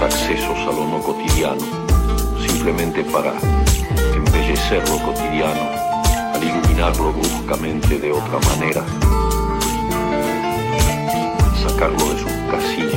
accesos a lo no cotidiano, simplemente para embellecer lo cotidiano, al iluminarlo bruscamente de otra manera, sacarlo de sus casillas